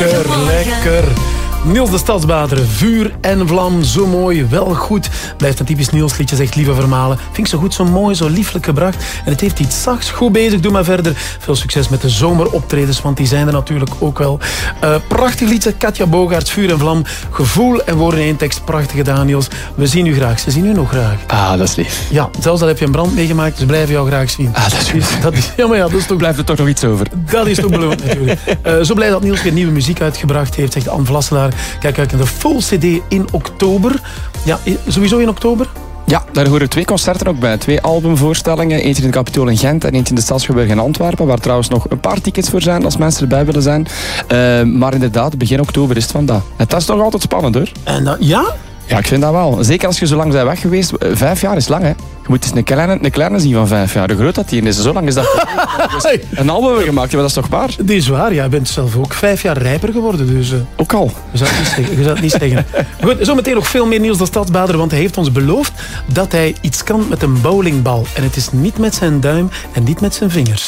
Lekker. Niels de Stadsbader, vuur en vlam, zo mooi, wel goed. Blijft een typisch Niels liedje, zegt Lieve Vermalen. Vind ik zo goed, zo mooi, zo lieflijk gebracht. En het heeft iets zachts, goed bezig, doe maar verder. Veel succes met de zomeroptredens, want die zijn er natuurlijk ook wel. Prachtig liedje, Katja Bogaerts, vuur en vlam. Gevoel en woorden in één tekst, prachtig gedaan, Niels. We zien u graag, ze zien u nog graag. Ah, dat is lief. Ja, zelfs al heb je een brand meegemaakt, ze blijven jou graag zien. Ah, dat is lief. Ja, maar ja, dat is toch... Blijft er toch nog iets over? Dat is toch beloond natuurlijk. Zo blij dat Niels weer nieuwe muziek uitgebracht heeft, zegt Anne Vlasselaar. Kijk uit naar de full CD in oktober. Ja, sowieso in oktober? Ja, daar horen 2 concerten ook bij. 2 albumvoorstellingen. Eentje in het Capitool in Gent en eentje in de Stadsschouwburg in Antwerpen. Waar trouwens nog een paar tickets voor zijn als mensen erbij willen zijn. Maar inderdaad, begin oktober is het vandaag. En dat is toch altijd spannend hoor. En ja? Ja, ik vind dat wel. Zeker als je zo lang bent weg geweest. 5 jaar is lang hè. Je moet eens een kleine zien van 5 jaar. Hoe groot dat die is. Zo lang is dat. Dus een album hebben gemaakt, ja, dat is toch waar? Die is waar, ja. Je bent zelf ook 5 jaar rijper geworden. Dus, ook al. Je zou het niet zeggen. Goed, zometeen nog veel meer Niels de Stadsbader, want hij heeft ons beloofd dat hij iets kan met een bowlingbal. En het is niet met zijn duim en niet met zijn vingers.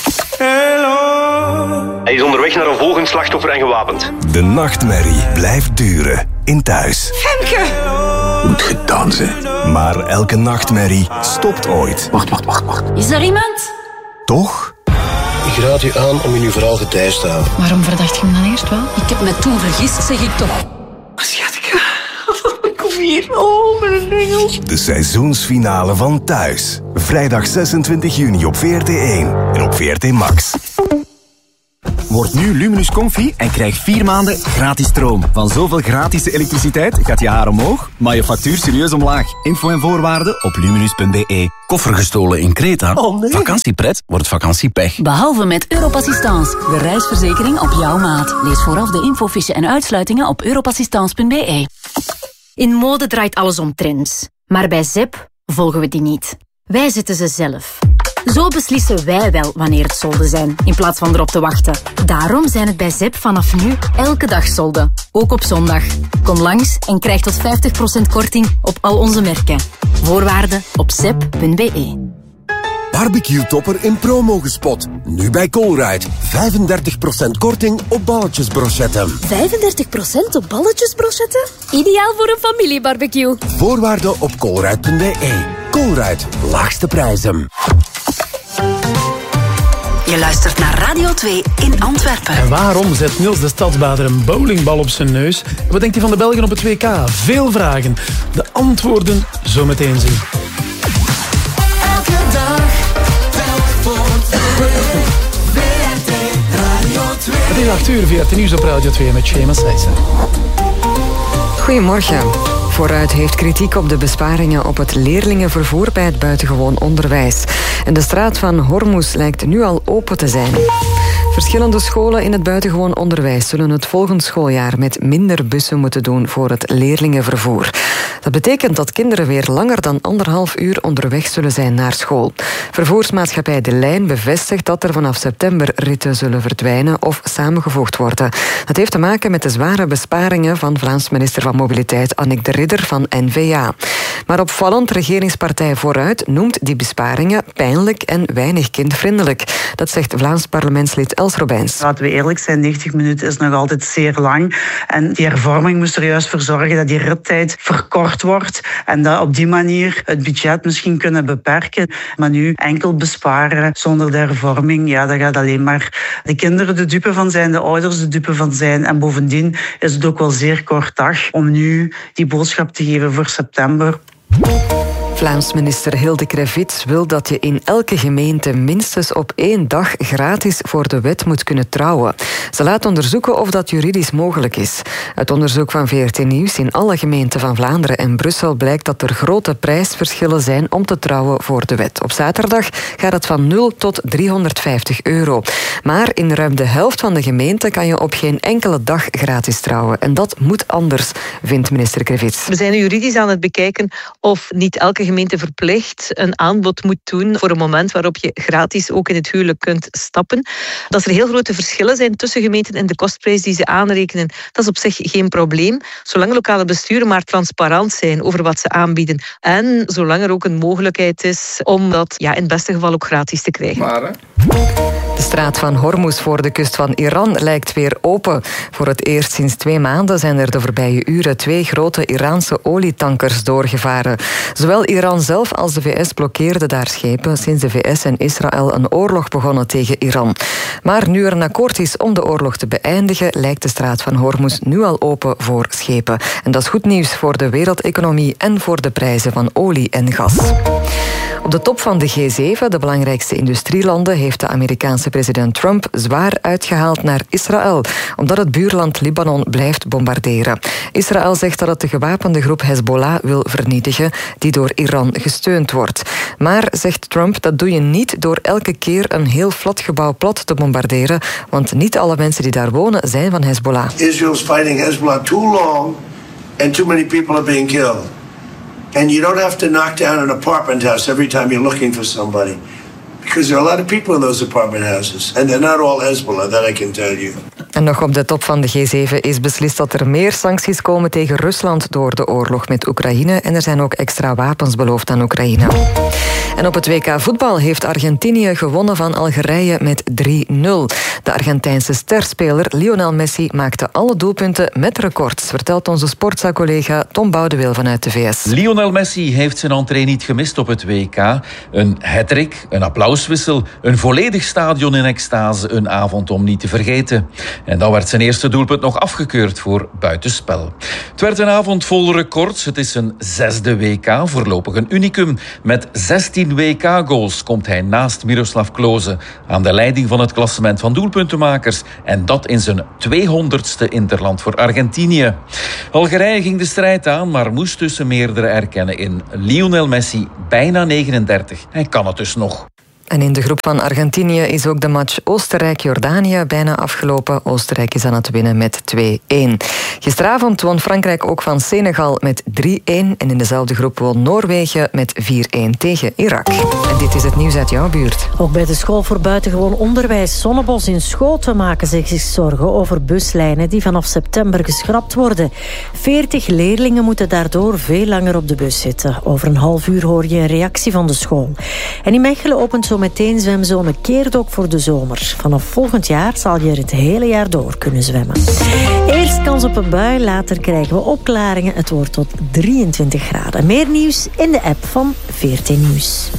Hello. Hij is onderweg naar een volgend slachtoffer en gewapend. De nachtmerrie blijft duren in thuis. Femke! Moet gedaan zijn. Maar elke nachtmerrie stopt ooit. Wacht. Is er iemand? Toch? Ik raad u aan om in uw verhaal getijst te houden. Waarom verdacht je hem dan eerst wel? Ik heb me toen vergist, zeg ik toch. Schatje, kom hier. Oh, mijn engels. De seizoensfinale van Thuis. Vrijdag 26 juni op VRT1 en op VRT Max. Word nu Luminus Comfy en krijg 4 maanden gratis stroom. Van zoveel gratis elektriciteit gaat je haar omhoog, maar je factuur serieus omlaag. Info en voorwaarden op luminus.be. Koffer gestolen in Kreta? Oh nee. Vakantiepret wordt vakantiepech. Behalve met Europassistance, de reisverzekering op jouw maat. Lees vooraf de infofiche en uitsluitingen op europassistance.be. In mode draait alles om trends. Maar bij ZEP volgen we die niet. Wij zetten ze zelf. Zo beslissen wij wel wanneer het solden zijn, in plaats van erop te wachten. Daarom zijn het bij ZEP vanaf nu elke dag solden. Ook op zondag. Kom langs en krijg tot 50% korting op al onze merken. Voorwaarden op zep.be. Barbecue-topper in promo gespot. Nu bij Colruyt. 35% korting op balletjesbrochetten. 35% op balletjesbrochetten? Ideaal voor een familiebarbecue. Voorwaarden op colruyt.be. Colruyt. Laagste prijzen. Je luistert naar Radio 2 in Antwerpen. En waarom zet Niels de Stadsbader een bowlingbal op zijn neus? Wat denkt hij van de Belgen op het WK? Veel vragen. De antwoorden zometeen zien. Elke dag, telk voor 2. VRT Radio 2. Het is 8 uur, VRT Nieuws op Radio 2 met Shema Seijsen. Goedemorgen. Vooruit heeft kritiek op de besparingen op het leerlingenvervoer bij het buitengewoon onderwijs. En de straat van Hormuz lijkt nu al open te zijn. Verschillende scholen in het buitengewoon onderwijs zullen het volgend schooljaar met minder bussen moeten doen voor het leerlingenvervoer. Dat betekent dat kinderen weer langer dan 1,5 uur onderweg zullen zijn naar school. Vervoersmaatschappij De Lijn bevestigt dat er vanaf september ritten zullen verdwijnen of samengevoegd worden. Dat heeft te maken met de zware besparingen van Vlaams minister van Mobiliteit Annick de Ridder van N-VA. Maar opvallend, regeringspartij Vooruit noemt die besparingen pijnlijk en weinig kindvriendelijk. Dat zegt Vlaams parlementslid Els Robijns. Laten we eerlijk zijn, 90 minuten is nog altijd zeer lang. En die hervorming moest er juist voor zorgen dat die rittijd verkort wordt. En dat op die manier het budget misschien kunnen beperken. Maar nu enkel besparen zonder de hervorming, ja, daar gaat alleen maar de kinderen de dupe van zijn, de ouders de dupe van zijn. En bovendien is het ook wel zeer kort dag om nu die boodschap te geven voor september. Vlaams minister Hilde Krevits wil dat je in elke gemeente minstens op 1 dag gratis voor de wet moet kunnen trouwen. Ze laat onderzoeken of dat juridisch mogelijk is. Uit onderzoek van VRT Nieuws in alle gemeenten van Vlaanderen en Brussel blijkt dat er grote prijsverschillen zijn om te trouwen voor de wet. Op zaterdag gaat het van 0 tot €350. Maar in ruim de helft van de gemeenten kan je op geen enkele dag gratis trouwen. En dat moet anders, vindt minister Krevits. We zijn juridisch aan het bekijken of niet elke gemeente verplicht een aanbod moet doen voor een moment waarop je gratis ook in het huwelijk kunt stappen. Dat er heel grote verschillen zijn tussen gemeenten en de kostprijs die ze aanrekenen, dat is op zich geen probleem. Zolang lokale besturen maar transparant zijn over wat ze aanbieden en zolang er ook een mogelijkheid is om dat in het beste geval ook gratis te krijgen. De straat van Hormuz voor de kust van Iran lijkt weer open. Voor het eerst sinds 2 maanden zijn er de voorbije uren 2 grote Iraanse olietankers doorgevaren. Zowel Iran zelf als de VS blokkeerden daar schepen sinds de VS en Israël een oorlog begonnen tegen Iran. Maar nu er een akkoord is om de oorlog te beëindigen, lijkt de straat van Hormuz nu al open voor schepen. En dat is goed nieuws voor de wereldeconomie en voor de prijzen van olie en gas. Op de top van de G7, de belangrijkste industrielanden, heeft de Amerikaanse president Trump zwaar uitgehaald naar Israël, omdat het buurland Libanon blijft bombarderen. Israël zegt dat het de gewapende groep Hezbollah wil vernietigen, die door Iran gesteund wordt. Maar, zegt Trump, dat doe je niet door elke keer een heel flatgebouw plat te bombarderen, want niet alle mensen die daar wonen zijn van Hezbollah. Israel's fighting Hezbollah too long and too many people are being killed. And you don't have to knock down an apartment house every time you're looking for somebody. Because there are a lot of people in those apartment houses. And they're not all Hezbollah, that I can tell you. En nog op de top van de G7 is beslist dat er meer sancties komen tegen Rusland door de oorlog met Oekraïne. En er zijn ook extra wapens beloofd aan Oekraïne. En op het WK voetbal heeft Argentinië gewonnen van Algerije met 3-0. De Argentijnse sterspeler Lionel Messi maakte alle doelpunten met records, vertelt onze Sportza-collega Tom Boudewil vanuit de VS. Lionel Messi heeft zijn entree niet gemist op het WK. Een hat-trick, een applauswissel, een volledig stadion in extase, een avond om niet te vergeten. En dan werd zijn eerste doelpunt nog afgekeurd voor buitenspel. Het werd een avond vol records. Het is zijn 6e WK, voorlopig een unicum. Met 16 WK-goals komt hij naast Miroslav Klose aan de leiding van het klassement van doelpuntenmakers. En dat in zijn 200ste interland voor Argentinië. Algerije ging de strijd aan, maar moest tussen meerdere erkennen in Lionel Messi, bijna 39. Hij kan het dus nog. En in de groep van Argentinië is ook de match Oostenrijk-Jordanië bijna afgelopen. Oostenrijk is aan het winnen met 2-1. Gisteravond won Frankrijk ook van Senegal met 3-1. En in dezelfde groep won Noorwegen met 4-1 tegen Irak. En dit is het nieuws uit jouw buurt. Ook bij de school voor buitengewoon onderwijs Zonnebos in Schoten maken zich zorgen over buslijnen die vanaf september geschrapt worden. 40 leerlingen moeten daardoor veel langer op de bus zitten. Over een half uur hoor je een reactie van de school. En in Mechelen opent zo meteen zwemzone Keerdok voor de zomer. Vanaf volgend jaar zal je er het hele jaar door kunnen zwemmen. Eerst kans op een bui, later krijgen we opklaringen. Het wordt tot 23 graden. Meer nieuws in de app van VRT Nieuws.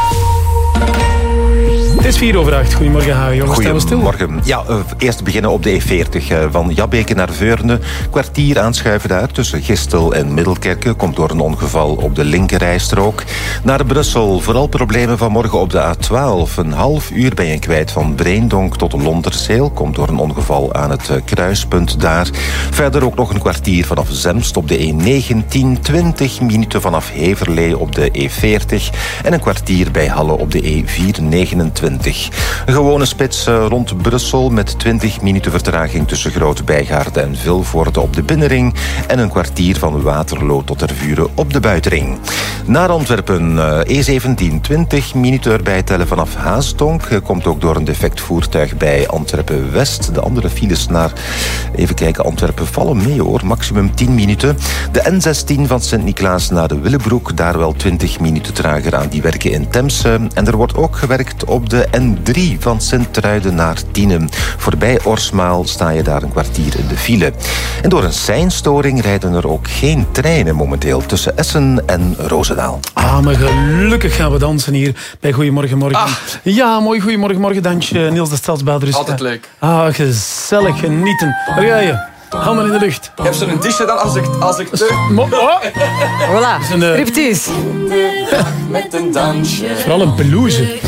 Het is 7:04. Goedemorgen, Hagen. Jongens, staan we stil? Goedemorgen. Ja, eerst beginnen op de E40 van Jabbeke naar Veurne. Kwartier aanschuiven daar tussen Gistel en Middelkerke. Komt door een ongeval op de linkerrijstrook. Naar Brussel, vooral problemen vanmorgen op de A12. Een half uur ben je kwijt van Breendonk tot Lonterzeel. Komt door een ongeval aan het kruispunt daar. Verder ook nog een kwartier vanaf Zemst op de E19. 20 minuten vanaf Heverlee op de E40. En een kwartier bij Halle op de E429. Een gewone spits rond Brussel met 20 minuten vertraging tussen Groot-Bijgaarde en Vilvoorde op de binnenring en een kwartier van Waterloo tot Tervuren op de buitenring. Naar Antwerpen, E17, 20 minuten erbij tellen vanaf Haasdonk. Komt ook door een defect voertuig bij Antwerpen-West. De andere files naar, even kijken, Antwerpen vallen mee hoor, maximum 10 minuten. De N16 van Sint-Niklaas naar de Willebroek, daar wel 20 minuten trager aan die werken in Temse. En er wordt ook gewerkt op de N3 van Sint-Truiden naar Tienen. Voorbij Orsmaal sta je daar een kwartier in de file. En door een seinstoring rijden er ook geen treinen momenteel tussen Essen en Roosendaal. Maar gelukkig gaan we dansen hier bij Goedemorgen Morgen. Ja, mooi Goedemorgen Morgen dansje. Niels de Stadsbader. Altijd leuk. Gezellig, genieten. Waar ga je? Handen in de lucht. Je hebt zo'n disje dan als ik Voilà, striptease. Met een dansje. Vooral een pelouse.